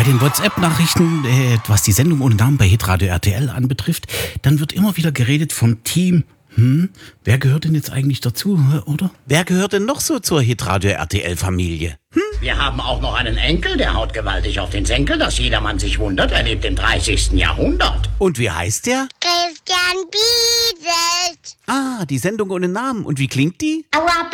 den WhatsApp-Nachrichten, was die Sendung ohne Namen bei Hitradio RTL anbetrifft, dann wird immer wieder geredet vom Team. Wer gehört denn jetzt eigentlich dazu, oder? Wer gehört denn noch so zur Hitradio RTL-Familie? Wir haben auch noch einen Enkel, der haut gewaltig auf den Senkel, dass jedermann sich wundert, er lebt im 30. Jahrhundert. Und wie heißt der? Christian Bieselt. Ah, die Sendung ohne Namen. Und wie klingt die? Aua,